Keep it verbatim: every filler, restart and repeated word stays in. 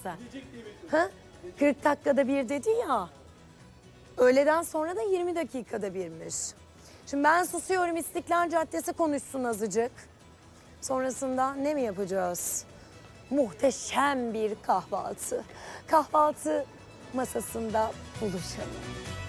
sen? Ha? kırk dakikada bir dedi ya. Öğleden sonra da yirmi dakikada birmiş. Şimdi ben susuyorum, İstiklal Caddesi konuşsun azıcık. Sonrasında ne mi yapacağız? Muhteşem bir kahvaltı. Kahvaltı masasında buluşalım.